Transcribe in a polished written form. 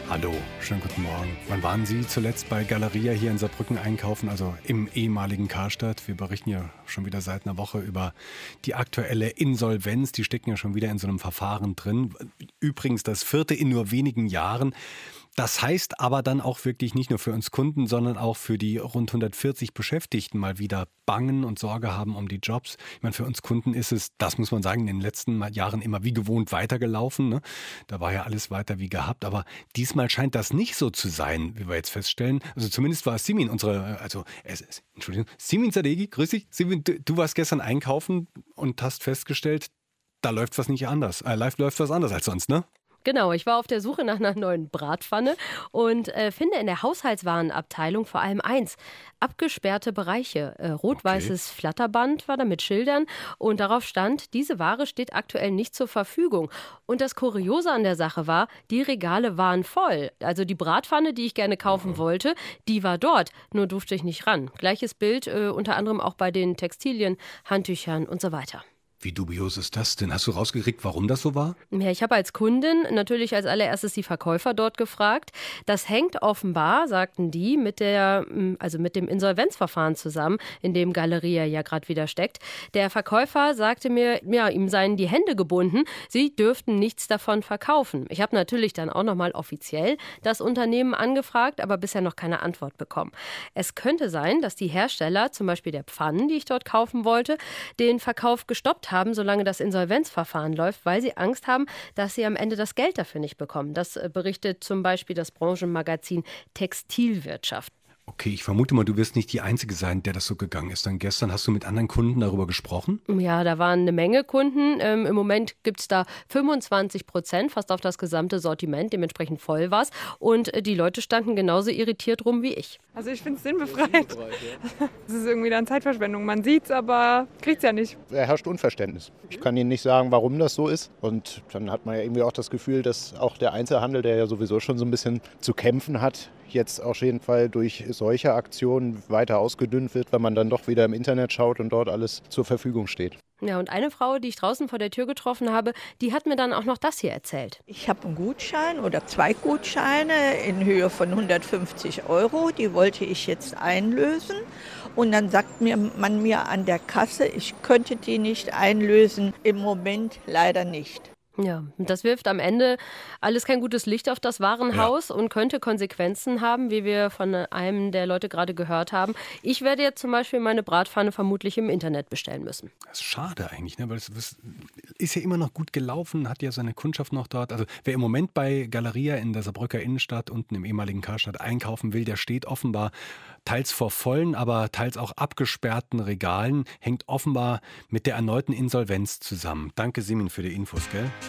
Hallo, schönen guten Morgen. Wann waren Sie zuletzt bei Galeria hier in Saarbrücken einkaufen, also im ehemaligen Karstadt? Wir berichten ja schon wieder seit einer Woche über die aktuelle Insolvenz. Die stecken ja schon wieder in so einem Verfahren drin. Übrigens das vierte in nur wenigen Jahren. Das heißt aber dann auch wirklich nicht nur für uns Kunden, sondern auch für die rund 140 Beschäftigten mal wieder bangen und Sorge haben um die Jobs. Ich meine, für uns Kunden ist es, das muss man sagen, in den letzten Jahren immer wie gewohnt weitergelaufen, ne? Da war ja alles weiter wie gehabt. Aber diesmal scheint das nicht so zu sein, wie wir jetzt feststellen. Also zumindest war Simin, Entschuldigung, Simin Sadeghi, grüß dich. Simin, du warst gestern einkaufen und hast festgestellt, da läuft was nicht anders. Live läuft was anders als sonst, ne? Genau, ich war auf der Suche nach einer neuen Bratpfanne und finde in der Haushaltswarenabteilung vor allem eins: abgesperrte Bereiche. Rot-weißes Flatterband war da mit Schildern und darauf stand, diese Ware steht aktuell nicht zur Verfügung. Und das Kuriose an der Sache war, die Regale waren voll. Also die Bratpfanne, die ich gerne kaufen wollte, die war dort, nur durfte ich nicht ran. Gleiches Bild unter anderem auch bei den Textilien, Handtüchern und so weiter. Wie dubios ist das denn? Hast du rausgekriegt, warum das so war? Ja, ich habe als Kundin natürlich als allererstes die Verkäufer dort gefragt. Das hängt offenbar, sagten die, mit dem Insolvenzverfahren zusammen, in dem Galeria ja gerade wieder steckt. Der Verkäufer sagte mir, ja, ihm seien die Hände gebunden, sie dürften nichts davon verkaufen. Ich habe natürlich dann auch nochmal offiziell das Unternehmen angefragt, aber bisher noch keine Antwort bekommen. Es könnte sein, dass die Hersteller, zum Beispiel der Pfannen, die ich dort kaufen wollte, den Verkauf gestoppt haben, solange das Insolvenzverfahren läuft, weil sie Angst haben, dass sie am Ende das Geld dafür nicht bekommen. Das berichtet zum Beispiel das Branchenmagazin Textilwirtschaft. Okay, ich vermute mal, du wirst nicht die Einzige sein, der das so gegangen ist. Dann gestern hast du mit anderen Kunden darüber gesprochen? Ja, da waren eine Menge Kunden. Im Moment gibt es da 25%, fast auf das gesamte Sortiment. Dementsprechend voll war es. Und die Leute standen genauso irritiert rum wie ich. Also ich finde es sinnbefreit. Es ist irgendwie dann Zeitverschwendung. Man sieht es, aber kriegt es ja nicht. Da herrscht Unverständnis. Ich kann Ihnen nicht sagen, warum das so ist. Und dann hat man ja irgendwie auch das Gefühl, dass auch der Einzelhandel, der ja sowieso schon so ein bisschen zu kämpfen hat, jetzt auf jeden Fall durch solche Aktionen weiter ausgedünnt wird, weil man dann doch wieder im Internet schaut und dort alles zur Verfügung steht. Ja, und eine Frau, die ich draußen vor der Tür getroffen habe, die hat mir dann auch noch das hier erzählt. Ich habe einen Gutschein oder 2 Gutscheine in Höhe von 150 €. Die wollte ich jetzt einlösen. Und dann sagt man mir an der Kasse, ich könnte die nicht einlösen. Im Moment leider nicht. Ja, das wirft am Ende alles kein gutes Licht auf das Warenhaus und könnte Konsequenzen haben, wie wir von einem der Leute gerade gehört haben. Ich werde jetzt zum Beispiel meine Bratpfanne vermutlich im Internet bestellen müssen. Das ist schade eigentlich, ne? Weil es ist ja immer noch gut gelaufen, hat ja seine Kundschaft noch dort. Also wer im Moment bei Galeria in der Saarbrücker Innenstadt, unten im ehemaligen Karstadt, einkaufen will, der steht offenbar teils vor vollen, aber teils auch abgesperrten Regalen, hängt offenbar mit der erneuten Insolvenz zusammen. Danke, Simin, für die Infos, gell?